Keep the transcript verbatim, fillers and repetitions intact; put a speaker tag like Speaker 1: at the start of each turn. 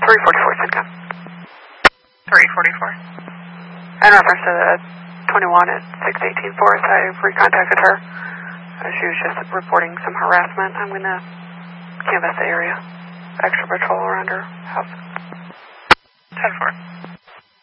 Speaker 1: three forty-four, Sitka.
Speaker 2: three forty-four.
Speaker 1: In reference to the twenty-one at six eighteen Forest, I recontacted her. Uh, she was just reporting some harassment. I'm going to canvass the area. Extra patrol around her house.
Speaker 2: ten four.